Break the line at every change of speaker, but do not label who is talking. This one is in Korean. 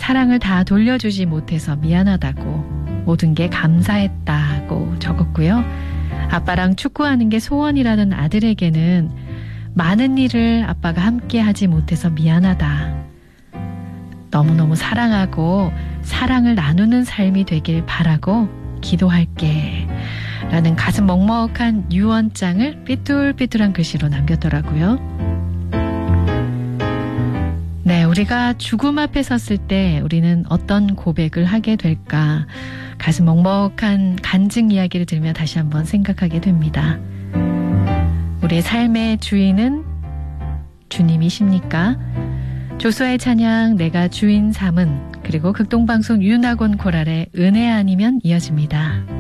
사랑을 다 돌려주지 못해서 미안하다고, 모든 게 감사했다고 적었고요. 아빠랑 축구하는 게 소원이라는 아들에게는 많은 일을 아빠가 함께 하지 못해서 미안하다. 너무너무 사랑하고 사랑을 나누는 삶이 되길 바라고 기도할게. 라는 가슴 먹먹한 유언장을 삐뚤삐뚤한 글씨로 남겼더라고요. 네, 우리가 죽음 앞에 섰을 때 우리는 어떤 고백을 하게 될까? 가슴 먹먹한 간증 이야기를 들으며 다시 한번 생각하게 됩니다. 우리의 삶의 주인은 주님이십니까? 조수아의 찬양 내가 주인 삼은, 그리고 극동방송 윤학원 코랄의 은혜 아니면 이어집니다.